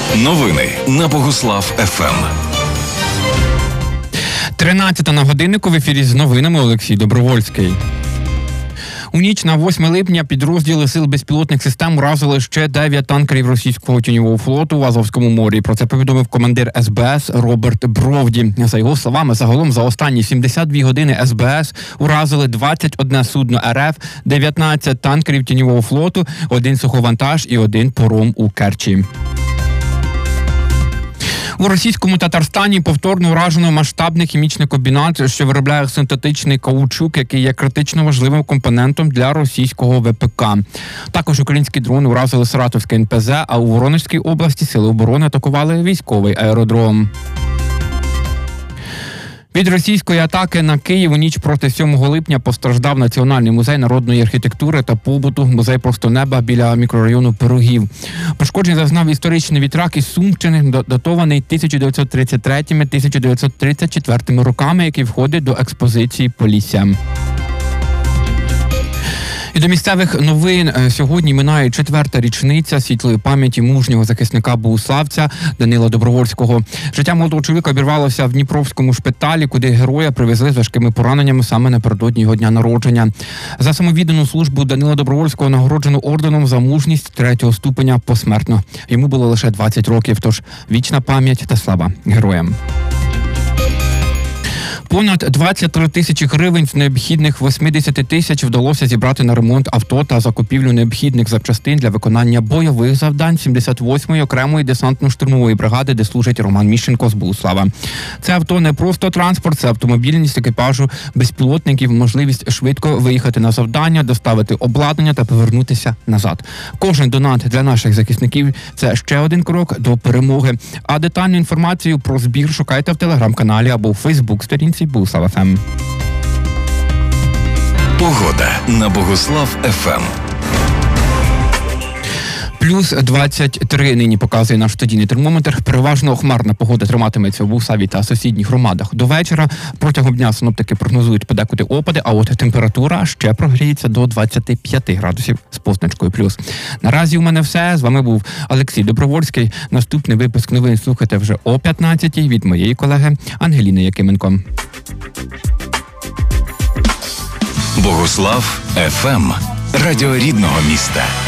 Новини на Богуслав ФМ. 13 на годиннику, в ефірі з новинами Олексій Добровольський. У ніч на 8 липня підрозділи сил безпілотних систем уразили ще 9 танкерів російського тіньового флоту в Азовському морі. Про це повідомив командир СБС Роберт Бровді. За його словами, загалом за останні 72 години СБС уразили 21 судно РФ, 19 танкерів тіньового флоту, 1 суховантаж і 1 паром у Керчі. У російському Татарстані повторно уражено масштабний хімічний комбінат, що виробляє синтетичний каучук, який є критично важливим компонентом для російського ВПК. Також українські дрони уразили Саратовське НПЗ, а у Воронезькій області сили оборони атакували військовий аеродром. Від російської атаки на Київ у ніч проти 7 липня постраждав Національний музей народної архітектури та побуту, музей просто неба біля мікрорайону Пирогів. Пошкоджень зазнав історичний вітрак із Сумщини, датований 1933-1934 роками, який входить до експозиції Полісся. І до місцевих новин. Сьогодні минає 4-та річниця світлої пам'яті мужнього захисника Богуславця Данила Добровольського. Життя молодого чоловіка обірвалося в Дніпровському шпиталі, куди героя привезли з важкими пораненнями саме напередодні його дня народження. За самовіддану службу Данила Добровольського нагороджено орденом за мужність 3-го ступеня посмертно. Йому було лише 20 років, тож вічна пам'ять та слава героям. Понад 23 тисячі гривень з необхідних 80 тисяч вдалося зібрати на ремонт авто та закупівлю необхідних запчастин для виконання бойових завдань 78-ї окремої десантно-штурмової бригади, де служить Роман Міщенко з Богуслава. Це авто не просто транспорт, це автомобільність екіпажу безпілотників, можливість швидко виїхати на завдання, доставити обладнання та повернутися назад. Кожен донат для наших захисників – це ще один крок до перемоги. А детальну інформацію про збір шукайте в телеграм-каналі або в фейсбук-сторінці Богуслав ФМ. Погода на Богуслав ФМ. Плюс 23 нині показує наш студійний термометр. Переважно хмарна погода триматиметься в Богуславі та сусідніх громадах до вечора. Протягом дня синоптики прогнозують подекуди опади, а от температура ще прогріється до 25 градусів з позначкою плюс. Наразі у мене все. З вами був Олексій Добровольський. Наступний випуск новин слухайте вже о 15-й від моєї колеги Ангеліни Якименко. Богуслав ФМ. Радіо рідного міста.